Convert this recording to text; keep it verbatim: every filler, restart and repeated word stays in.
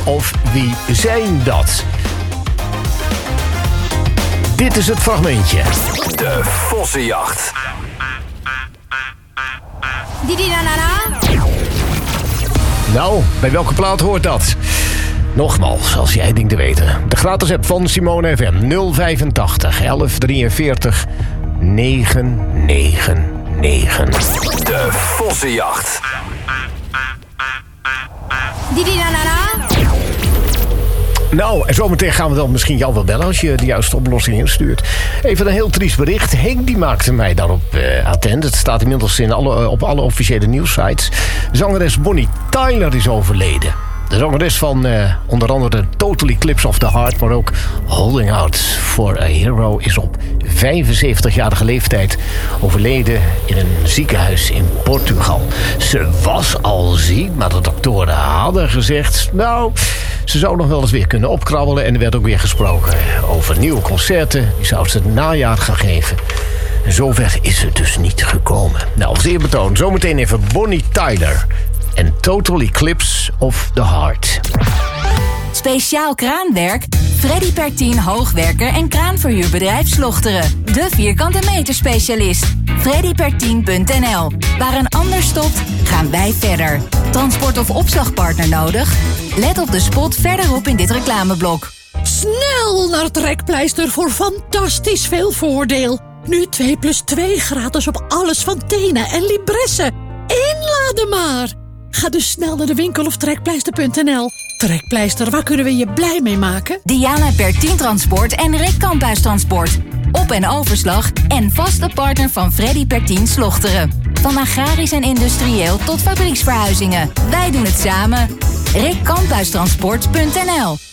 of wie zijn dat? Dit is het fragmentje. De Vossenjacht. Didi na na na. Nou, bij welke plaat hoort dat? Nogmaals, als jij denkt te weten. De gratis app van Simone F M nul vijfentachtig elf drieënveertig negenhonderdnegenennegentig. De Vossenjacht. Didi na na na. Nou, en zometeen gaan we dan misschien jou wel bellen als je de juiste oplossing instuurt. Even een heel triest bericht. Henk die maakte mij daarop uh, attent. Het staat inmiddels in alle, uh, op alle officiële nieuwssites. Zangeres Bonnie Tyler is overleden. De zangeres van uh, onder andere Total Eclipse of the Heart, maar ook Holding Out for a Hero is op vijfenzeventigjarige leeftijd overleden in een ziekenhuis in Portugal. Ze was al ziek, maar de doktoren hadden gezegd, nou, ze zou nog wel eens weer kunnen opkrabbelen. En er werd ook weer gesproken over nieuwe concerten. Die zou ze het najaar gaan geven. En zover is het dus niet gekomen. Nou, als eerbetoon, zometeen even Bonnie Tyler en Total Eclipse of the Heart. Speciaal kraanwerk? Freddy Pertien hoogwerker en kraanverhuurbedrijf Slochteren. De vierkante meter specialist. Freddy Pertien punt n l. Waar een ander stopt, gaan wij verder. Transport- of opslagpartner nodig? Let op de spot verderop in dit reclameblok. Snel naar Trekpleister voor fantastisch veel voordeel. Nu twee plus twee gratis op alles van Tena en Libresse. Inladen maar! Ga dus snel naar de winkel of trekpleister punt n l. Trekpleister, waar kunnen we je blij mee maken? Diana Pertien Transport en Rick Kamphuis Transport. Op- en overslag en vaste partner van Freddy Pertien Slochteren. Van agrarisch en industrieel tot fabrieksverhuizingen. Wij doen het samen. Rick Kamphuis Transport punt n l.